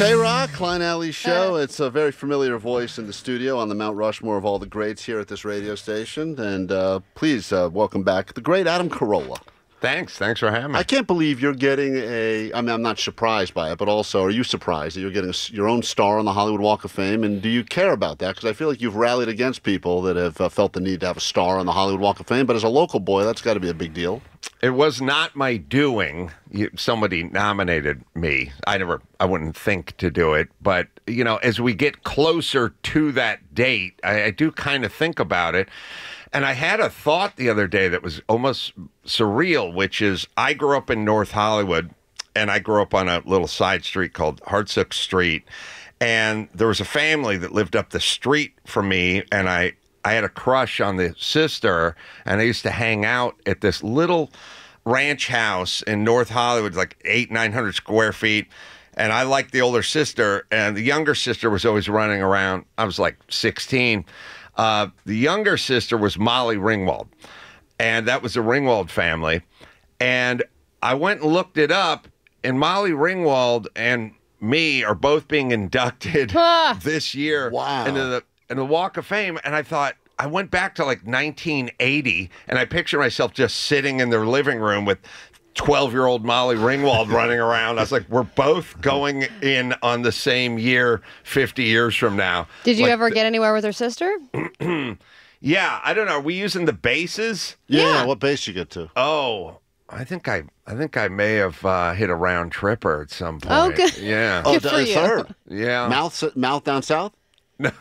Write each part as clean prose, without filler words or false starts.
K-Rock, Klein Alley Show. It's a very familiar voice in the studio on the Mount Rushmore of all the greats here at this radio station. And please welcome back the great Adam Carolla. Thanks for having me. I can't believe you're getting I mean, I'm not surprised by it, but also, are you surprised that you're getting your own star on the Hollywood Walk of Fame? And do you care about that? Because I feel like you've rallied against people that have felt the need to have a star on the Hollywood Walk of Fame. But as a local boy, that's got to be a big deal. It was not my doing. Somebody nominated me. I wouldn't think to do it. But, you know, as we get closer to that date, I do kind of think about it. And I had a thought the other day that was almost surreal, which is I grew up in North Hollywood, and I grew up on a little side street called Hartsook Street. And there was a family that lived up the street from me, and I had a crush on the sister, and I used to hang out at this little ranch house in North Hollywood, like 900 square feet. And I liked the older sister, and the younger sister was always running around. I was like 16. The younger sister was Molly Ringwald, and that was the Ringwald family. And I went and looked it up, and Molly Ringwald and me are both being inducted this year into the Walk of Fame. And I thought, I went back to like 1980, and I picture myself just sitting in their living room with 12-year-old Molly Ringwald running around. I was like, we're both going in on the same year 50 years from now. Did you ever get anywhere with her sister? Yeah, I don't know. Are we using the bases? Yeah. What base you get to? Oh, I think I may have hit a round tripper at some point. Oh, good. Yeah. Oh, Good for you. third. Yeah. Mouth down south? No.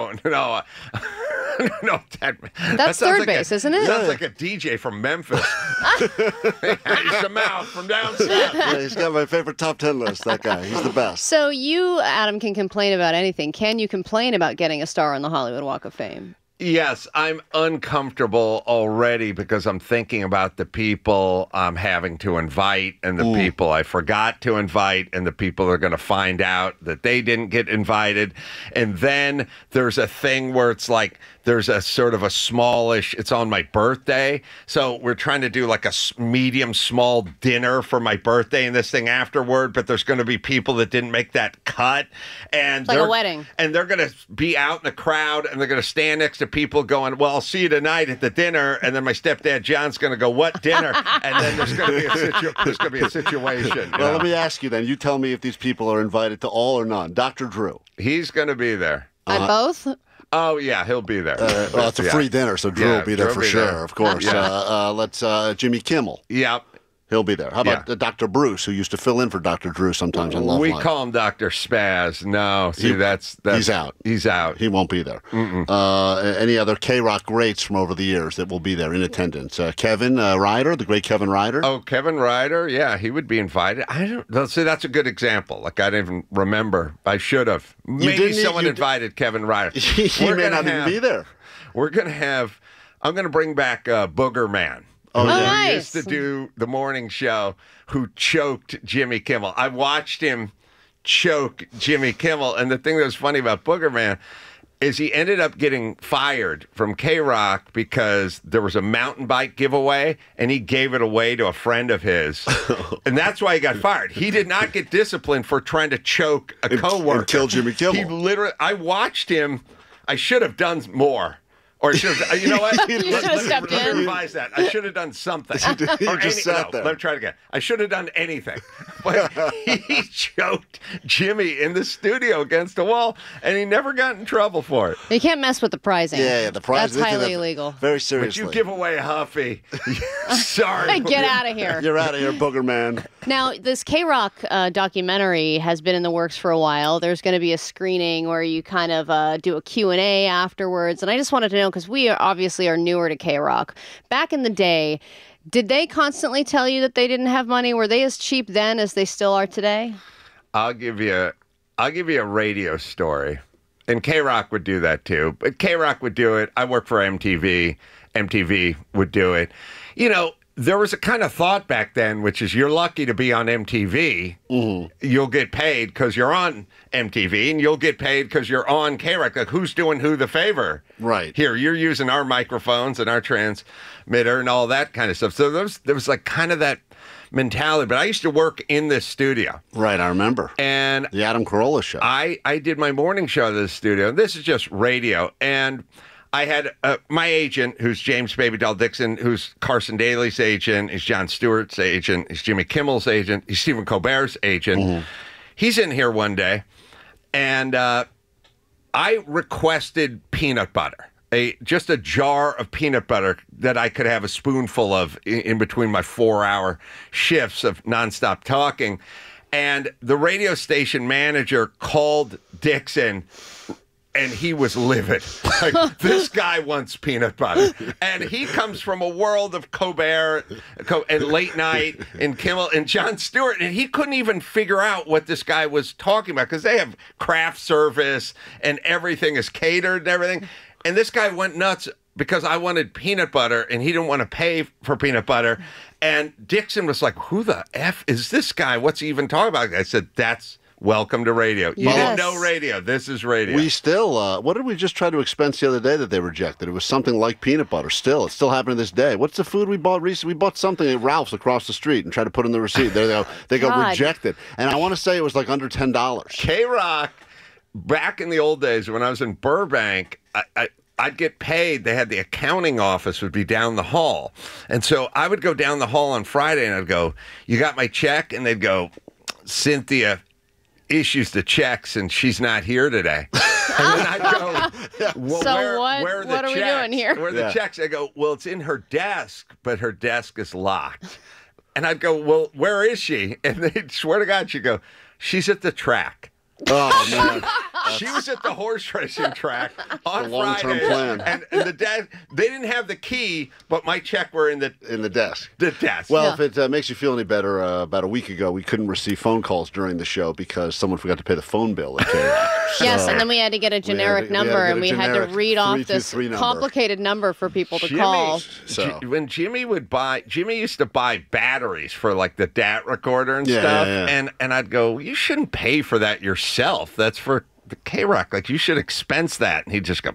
No, That's third base, isn't it? Sounds like a DJ from Memphis. He's the mouth from down south. Yeah, he's got my favorite top 10 list, that guy. He's the best. So you, Adam, can complain about anything. Can you complain about getting a star on the Hollywood Walk of Fame? Yes, I'm uncomfortable already because I'm thinking about the people I'm having to invite and the people I forgot to invite and the people are going to find out that they didn't get invited. And then there's a thing where it's like there's a sort of a smallish, it's on my birthday. So we're trying to do like a medium small dinner for my birthday and this thing afterward, but there's going to be people that didn't make that cut. And It's like a wedding. And they're going to be out in the crowd and they're going to stand next to people going, well, I'll see you tonight at the dinner. And then my stepdad John's going to go, what dinner? And then there's going to be a situation. Well, let me ask you then. You tell me if these people are invited to all or none. Dr. Drew. He's going to be there. At both? Oh, yeah, he'll be there. Well, it's a free dinner, so Drew will be there for sure, of course. Let's Jimmy Kimmel. Yep. He'll be there. How about Dr. Bruce, who used to fill in for Dr. Drew sometimes on Love We Line? call him Dr. Spaz. No, see, that's he's out. He's out. He won't be there. Any other K-Rock greats from over the years that will be there in attendance? Kevin Ryder, the great Kevin Ryder. Oh, Kevin Ryder, yeah, he would be invited. See, that's a good example. Like, I didn't even remember. I should have. Maybe someone invited Kevin Ryder. He may not even be there. I'm going to bring back Booger Man. Oh, yeah. Nice. He used to do the morning show, who choked Jimmy Kimmel. I watched him choke Jimmy Kimmel, and the thing that was funny about Booger Man is he ended up getting fired from K-Rock because there was a mountain bike giveaway, and he gave it away to a friend of his. And that's why he got fired. He did not get disciplined for trying to choke a coworker. And kill Jimmy Kimmel. He literally, I watched him. I should have done more. Or should have, you know what? You should have stepped Let me in. revise that. I should have done something. You just sat there. Let me try it again. I should have done anything. But he choked Jimmy in the studio against the wall, and he never got in trouble for it. You can't mess with the prizing. Yeah, the prize. That's highly illegal. Very But seriously. you give away Huffy. Sorry. Get out of here. You're out of here, Booger Man. Now, this K-Rock documentary has been in the works for a while. There's going to be a screening where you kind of do a Q&A afterwards. And I just wanted to know, because we obviously are newer to K-Rock. Back in the day, did they constantly tell you that they didn't have money? Were they as cheap then as they still are today? I'll give you a radio story. And K-Rock would do that too. But K-Rock would do it. I work for MTV. MTV would do it. You know, there was a kind of thought back then, which is you're lucky to be on MTV. You'll get paid because you're on MTV, and you'll get paid because you're on K-Rock. Like, who's doing who the favor? Right. Here, you're using our microphones and our transmitter and all that kind of stuff. So there was like kind of that mentality. But I used to work in this studio. Right, I remember. And the Adam Carolla show. I did my morning show at the studio. This is just radio. And I had my agent, who's James Baby Doll Dixon, who's Carson Daly's agent, he's Jon Stewart's agent, he's Jimmy Kimmel's agent, he's Stephen Colbert's agent. Mm-hmm. He's in here one day, and I requested peanut butter. Just a jar of peanut butter that I could have a spoonful of in between my 4-hour shifts of nonstop talking. And the radio station manager called Dixon, and he was livid. Like, this guy wants peanut butter. And he comes from a world of Colbert and Late Night and Kimmel and Jon Stewart, and he couldn't even figure out what this guy was talking about because they have craft service and everything is catered and everything. And this guy went nuts because I wanted peanut butter, and he didn't want to pay for peanut butter. And Dixon was like, who the F is this guy? What's he even talking about? I said, that's welcome to radio. You didn't know radio. This is radio. We still, what did we just try to expense the other day that they rejected? It was something like peanut butter. Still, it's still happening to this day. What's the food we bought recently? We bought something at Ralph's across the street and tried to put in the receipt. There they go. They go rejected. And I want to say it was like under $10. K-Rock, back in the old days when I was in Burbank, I'd get paid. They had the accounting office would be down the hall. And so I would go down the hall on Friday and I'd go, you got my check? And they'd go, Cynthia issues the checks and she's not here today. And then I'd go, well, so where are the what checks? Are we doing here? Where are the checks? I go, well, it's in her desk, but her desk is locked. And I'd go, well, where is she? And they'd swear to God, she'd go, she's at the track. Oh, man. She was at the horse racing track on long-term Friday, plan. and they didn't have the key, but my check were in the desk. The desk. Well, if it makes you feel any better, about a week ago we couldn't receive phone calls during the show because someone forgot to pay the phone bill at K-Rock. Yes, and then we had to get a generic number, and we had to read off this number. Complicated number for people to call. When Jimmy used to buy batteries for like the DAT recorder and stuff, and I'd go, you shouldn't pay for that yourself. That's for the K-Rock. Like, you should expense that. And he'd just go,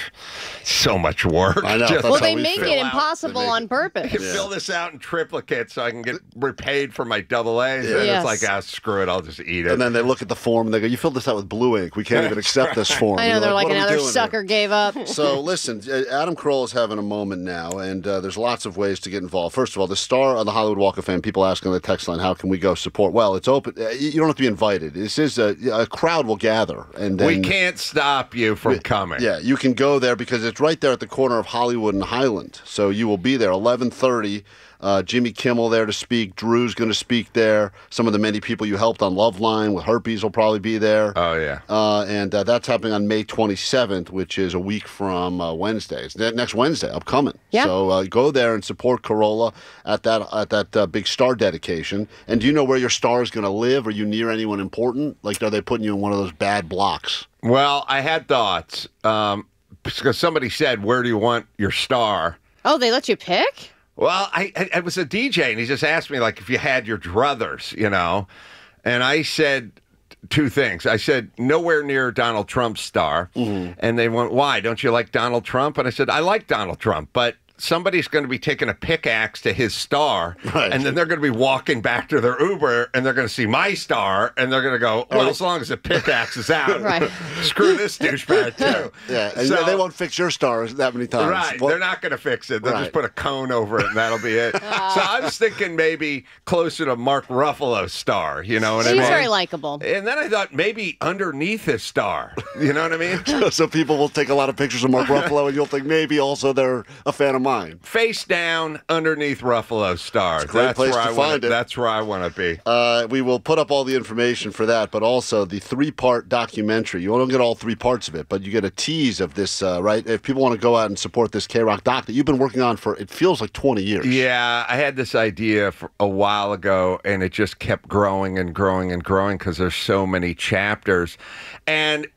so much work. I know. Well, they make it impossible on purpose. You fill this out in triplicate so I can get repaid for my double A's. And it's like, screw it, I'll just eat it. And then they look at the form and they go, you filled this out with blue ink. We can't even accept this form. I know, they're like another sucker gave up. So listen, Adam Carolla is having a moment now, and there's lots of ways to get involved. First of all, the star on the Hollywood Walk of Fame, people asking on the text line, how can we go support? Well, it's open. You don't have to be invited. This is a crowd will gather. And then, we can't stop you from coming. Yeah, you can go there because it's right there at the corner of Hollywood and Highland. So you will be there 11:30. Jimmy Kimmel there to speak. Drew's going to speak there. Some of the many people you helped on Loveline with herpes will probably be there. Oh, yeah. And that's happening on May 27th, which is a week from Wednesday. It's next Wednesday, upcoming. Yeah. So go there and support Carolla at that big star dedication. And do you know where your star is going to live? Are you near anyone important? Like, are they putting you in one of those bad blocks? Well, I had thoughts. Because somebody said, where do you want your star? Oh, they let you pick? Well, I was a DJ, and he just asked me, like, if you had your druthers, you know. And I said two things. I said, nowhere near Donald Trump's star. Mm-hmm. And they went, why? Don't you like Donald Trump? And I said, I like Donald Trump, but somebody's going to be taking a pickaxe to his star, and then they're going to be walking back to their Uber, and they're going to see my star, and they're going to go, well, as long as the pickaxe is out, screw this douchebag, too. Yeah, and so, they won't fix your star that many times. Right, they're not going to fix it. They'll just put a cone over it, and that'll be it. So I was thinking maybe closer to Mark Ruffalo's star, you know what I mean? He's very likable. And then I thought maybe underneath his star, you know what I mean? So people will take a lot of pictures of Mark Ruffalo, and you'll think maybe also they're a fan of mine. Face down underneath Ruffalo's star. It's a great place to find it. That's where I want to be. We will put up all the information for that, but also the 3-part documentary. You don't get all 3 parts of it, but you get a tease of this, right? If people want to go out and support this K-Rock doc that you've been working on for, it feels like 20 years. Yeah, I had this idea for a while ago, and it just kept growing and growing and growing because there's so many chapters. And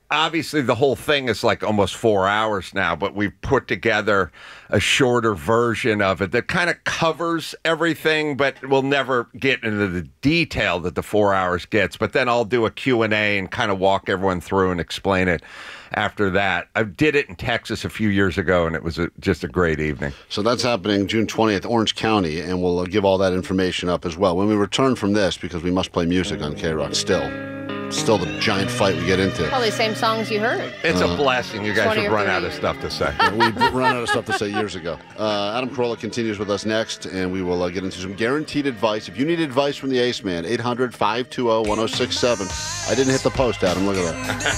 obviously the whole thing is like almost 4 hours now, but we've put together a shorter version of it that kind of covers everything, but we'll never get into the detail that the 4 hours gets. But then I'll do a Q&A and kind of walk everyone through and explain it after that. I did it in Texas a few years ago, and it was just a great evening. So that's happening June 20th, Orange County, and we'll give all that information up as well. When we return from this, because we must play music on K-Rock still the giant fight we get into. Probably same songs you heard. It's a blessing. You guys one of have your run out of favorite- stuff to say. We've run out of stuff to say years ago. Adam Carolla continues with us next, and we will get into some guaranteed advice. If you need advice from the Ace Man, 800-520-1067. I didn't hit the post, Adam. Look at that.